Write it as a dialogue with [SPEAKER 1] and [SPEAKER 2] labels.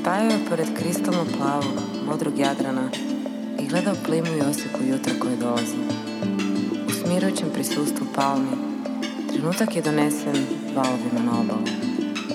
[SPEAKER 1] Stajao je pored kristalno plavog, modrog Jadrana i gledao plimu i osjeku jutra koje dolazi. U smirujućem prisustvu palmi, trenutak je donesen valovima na obalu.